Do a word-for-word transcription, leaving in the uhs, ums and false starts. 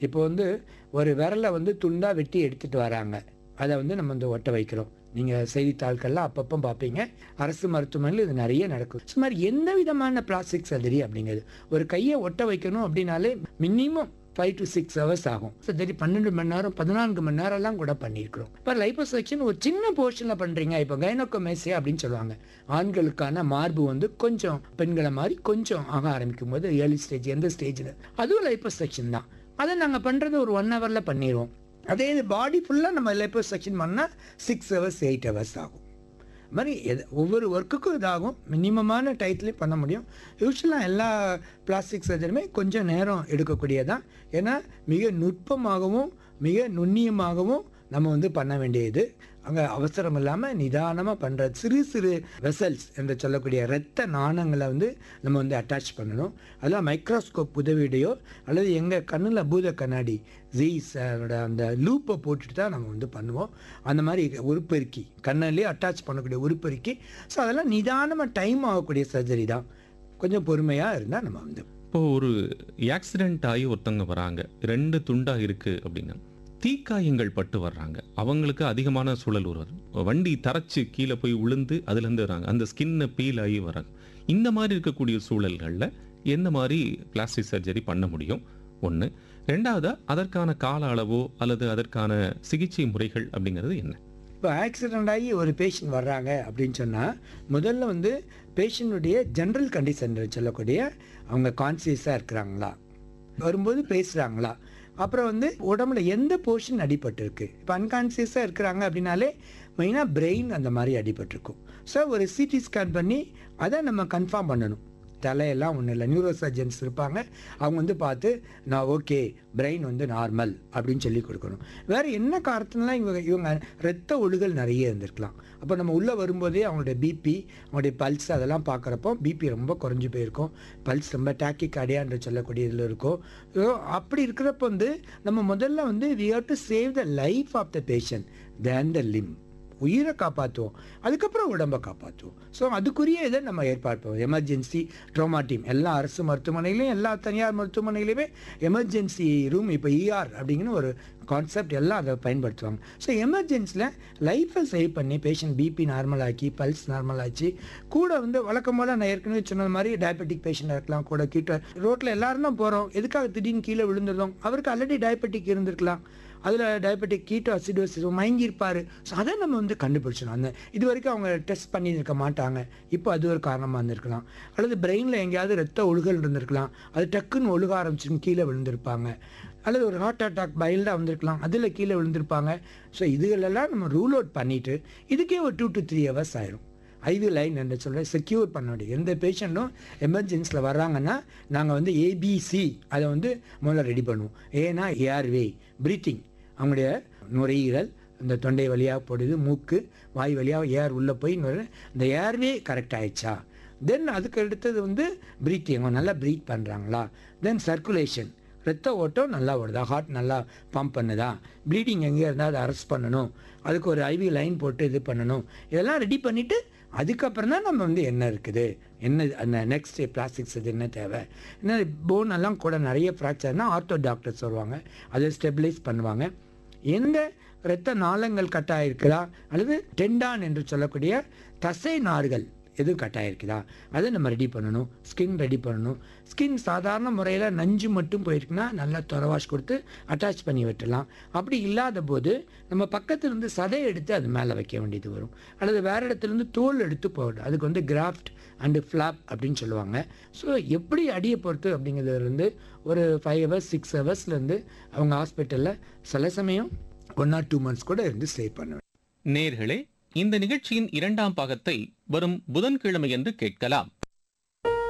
இப்போ வந்து ஒரு விரலை வந்து துண்டா வெட்டி எடுத்துட்டு வராங்க. அதை வந்து நம்ம வந்து ஒட்ட வைக்கிறோம். நீங்க செய்தித்தாள்கள்ல அப்பப்போ பார்ப்பீங்க. அரசு மருத்துவமனையில் இது நிறைய நடக்கும். ஸோ மாதிரி எந்த விதமான பிளாஸ்டிக் சர்ஜரி அப்படிங்கிறது ஒரு கையை ஒட்ட வைக்கணும் அப்படின்னாலே minimum five to six hours ஆகும். சரி, பன்னெண்டு மணி நேரம் பதினான்கு மணி நேரம்லாம் கூட பண்ணியிருக்கிறோம். இப்போ லைப்போசெக்ஷன் ஒரு சின்ன போர்ஷனில் பண்ணுறீங்க. இப்போ கைனோகோமேசியா அப்படின்னு சொல்லுவாங்க. ஆண்களுக்கான மார்பு வந்து கொஞ்சம் பெண்களை மாதிரி கொஞ்சம் ஆக ஆரம்பிக்கும் போது ஏர்லி ஸ்டேஜ் எந்த ஸ்டேஜில் அதுவும் லைப்போசெக்ஷன் தான். அதை நாங்கள் பண்ணுறது ஒரு ஒன் ஹவரில் பண்ணிடுவோம். அதே இது பாடி ஃபுல்லாக நம்ம லைப்போசெக்ஷன் பண்ணால் சிக்ஸ் ஹவர்ஸ் எயிட் ஹவர்ஸ் ஆகும். அது மாதிரி எது ஒவ்வொரு ஒர்க்குக்கும் இதாகும். மினிமமான டயத்துலேயும் பண்ண முடியும். யூஸ்வலாக எல்லா பிளாஸ்டிக் சர்ஜரியுமே கொஞ்சம் நேரம் எடுக்கக்கூடியதான். ஏன்னா மிக நுட்பமாகவும் மிக நுண்ணியமாகவும் நம்ம வந்து பண்ண வேண்டியது. அங்கே அவசரம் இல்லாமல் நிதானமாக பண்ணுற சிறு சிறு வெசல்ஸ் என்று சொல்லக்கூடிய இரத்த நாணங்களை வந்து நம்ம வந்து அட்டாச் பண்ணணும். அதெல்லாம் மைக்ரோஸ்கோப் உதவியுடையோ அல்லது எங்கள் கண்ணில் பூத கண்ணாடி ஜீஸ் அந்த லூப்பை போட்டுட்டு தான் நம்ம வந்து பண்ணுவோம். அந்த மாதிரி உருப்பெருக்கி கண்ணிலே அட்டாச் பண்ணக்கூடிய உருப்பெருக்கி. ஸோ அதெல்லாம் நிதானமாக டைம் ஆகக்கூடிய சர்ஜரி தான். கொஞ்சம் பொறுமையாக இருந்தால் நம்ம வந்து இப்போ ஒரு ஆக்சிடென்ட் ஆகி ஒருத்தவங்க வராங்க, ரெண்டு துண்டா இருக்கு அப்படின்னா தீக்காயங்கள் பட்டு வர்றாங்க. அவங்களுக்கு அதிகமான சூழல் வரும். வண்டி தரைச்சு கீழே போய் விழுந்து அதுலேருந்து வராங்க, அந்த ஸ்கின்னை பீல் ஆகி வராங்க. இந்த மாதிரி இருக்கக்கூடிய சூழல்களில் எந்த மாதிரி பிளாஸ்டிக் சர்ஜரி பண்ண முடியும்? ஒன்று. ரெண்டாவது, அதற்கான கால அளவோ அல்லது அதற்கான சிகிச்சை முறைகள் அப்படிங்கிறது என்ன? இப்போ ஆக்சிடெண்ட் ஆகி ஒரு பேஷண்ட் வர்றாங்க அப்படின்னு சொன்னால் முதல்ல வந்து பேஷண்ட்டுடைய ஜென்ரல் கண்டிஷன் சொல்லக்கூடிய அவங்க கான்சியஸாக இருக்கிறாங்களா, வரும்போது பேசுகிறாங்களா, அப்புறம் வந்து உடம்புல எந்த போர்ஷன் அடிபட்டிருக்கு. இப்போ அன்கான்சியஸாக இருக்கிறாங்க அப்படின்னாலே மெயினாக பிரெயின் அந்த மாதிரி அடிபட்டிருக்கும். ஸோ ஒரு சிடி ஸ்கேன் பண்ணி அதை நம்ம கன்ஃபார்ம் பண்ணணும். தலையெல்லாம் ஒன்றும் இல்லை, நியூரோ சர்ஜன்ஸ் இருப்பாங்க. அவங்க வந்து பார்த்து நான் ஓகே பிரெயின் வந்து நார்மல் அப்படின்னு சொல்லி கொடுக்கணும். வேறு என்ன காரணத்துலாம் இவங்க இவங்க ரத்த ஒழுகல் நிறைய இருந்திருக்கலாம். அப்போ நம்ம உள்ளே வரும்போதே அவங்களுடைய பிபி அவங்களுடைய பல்ஸ் அதெல்லாம் பார்க்குறப்போ பிபி ரொம்ப குறைஞ்சி போயிருக்கும். பல்ஸ் ரொம்ப டாக்கிகார்டியான்ற சொல்லக்கூடிய இதில் இருக்கும். ஸோ அப்படி இருக்கிறப்ப வந்து நம்ம முதல்ல வந்து we have to save the life of the patient than the Lim. உயிரை காப்பாற்றுவோம், அதுக்கப்புறம் உடம்பை காப்பாற்றுவோம். ஸோ அதுக்குரிய இதை நம்ம ஏற்பாடு எமர்ஜென்சி ட்ரோமா டீம் எல்லா அரசு மருத்துவமனையிலையும் எல்லா தனியார் மருத்துவமனையிலையுமே எமர்ஜென்சி ரூம் இப்போ இஆர் அப்படிங்கிற ஒரு கான்செப்ட் எல்லாம் அதை பயன்படுத்துவாங்க. ஸோ எமர்ஜென்சியில் லைஃப்பை சேவ் பண்ணி பேஷண்ட் பிபி நார்மல் ஆக்கி பல்ஸ் நார்மல் ஆச்சு கூட வந்து வழக்கம் போல் நான் ஏற்கனவே சொன்ன மாதிரி டயபெட்டிக் பேஷண்ட் இருக்கலாம். கூட கீட்ட ரோட்டில் எல்லாரும் தான் போகிறோம், எதுக்காக திடீர்னு கீழே விழுந்துருந்தோம், அவருக்கு ஆல்ரெடி டயபெட்டிக் இருந்திருக்கலாம், அதில் டயபெட்டிக் கீட்டோ அசிடோசிஸ் மயங்கியிருப்பார். ஸோ அதை நம்ம வந்து கண்டுபிடிச்சணும். அந்த இது வரைக்கும் அவங்க டெஸ்ட் பண்ணியிருக்க மாட்டாங்க, இப்போ அது ஒரு காரணமாக இருந்திருக்கலாம். அல்லது பிரெயினில் எங்கேயாவது ரத்த ஒழுகல் இருந்திருக்கலாம், அது டக்குன்னு ஒழுக ஆரம்பிச்சுன்னு கீழே விழுந்திருப்பாங்க. அல்லது ஒரு ஹார்ட் அட்டாக் பைல்டாக வந்திருக்கலாம், அதில் கீழே விழுந்திருப்பாங்க. ஸோ இதுகளெல்லாம் நம்ம ரூல் அவுட் பண்ணிவிட்டு இதுக்கே ஒரு டூ டு த்ரீ ஹவர்ஸ் ஆயிரும். ஐவி லைன் என்று சொல்ல செக்யூர் பண்ண முடியும். எந்த பேஷண்ட்டும் எமர்ஜென்சியில் வர்றாங்கன்னா நாங்கள் வந்து ஏபிசி அதை வந்து முதல்ல ரெடி பண்ணுவோம். ஏன்னா ஏர்வே ப்ரீத்திங், அவங்களுடைய நுரையீரல் இந்த தொண்டை வழியாக போடுது, மூக்கு வாய் வழியாக ஏர் உள்ளே போய் இந்த ஏர்வே கரெக்ட் ஆகிடுச்சா, தென் அதுக்கு அடுத்தது வந்து ப்ரீத்திங், அவங்க நல்லா ப்ரீத் பண்ணுறாங்களா, தென் சர்க்குலேஷன் ரத்த ஓட்டம் நல்லா ஓடுதா, ஹார்ட் நல்லா பம்ப் பண்ணுதா, ப்ளீடிங் எங்கே இருந்தால் அதை அரெஸ்ட் பண்ணணும், அதுக்கு ஒரு ஐவி லைன் போட்டு இது பண்ணணும். இதெல்லாம் ரெடி பண்ணிவிட்டு அதுக்கப்புறம் தான் நம்ம வந்து என்ன இருக்குது, என்ன அந்த நெக்ஸ்ட் பிளாஸ்டிக் சர்ஜரி என்ன தேவை, என்ன போன் எல்லாம் கூட நிறைய ஃப்ராக்சர்னா ஆர்த்தோ டாக்டர்ஸ் வருவாங்க, அதை ஸ்டெபிலைஸ் பண்ணுவாங்க. எந்த இரத்த நாளங்கள் கட்டாயிருக்குதா அல்லது டெண்டான் என்று சொல்லக்கூடிய தசை நார்கள் எதுவும் கட்டாயிருக்குதா அதை நம்ம ரெடி பண்ணணும். ஸ்கின் ரெடி பண்ணணும். ஸ்கின் சாதாரண முறையில் நஞ்சு மட்டும் போயிருக்குன்னா நல்லா தொலைவாஷ் கொடுத்து அட்டாச் பண்ணி விட்டுலாம். அப்படி இல்லாத போது நம்ம பக்கத்துலேருந்து சதை எடுத்து அது மேலே வைக்க வேண்டியது வரும். அல்லது வேறு இடத்துலேருந்து தோல் எடுத்து போகணும். அதுக்கு வந்து கிராஃப்ட் அண்டு ஃப்ளாப் அப்படின்னு சொல்லுவாங்க. ஸோ எப்படி அடியை பொறுத்து அப்படிங்கிறதுலேருந்து ஒரு ஃபைவ் ஹவர்ஸ் சிக்ஸ் ஹவர்ஸ்லேருந்து அவங்க ஹாஸ்பிட்டலில் சில சமயம் ஒன் ஆர் டூ மந்த்ஸ் கூட இருந்து ஸ்டே பண்ணுவேன். நேர்களே, இந்த நிகழ்ச்சியின் இரண்டாம் பாகத்தை வரும் புதன்கிழமை என்று கேட்கலாம்.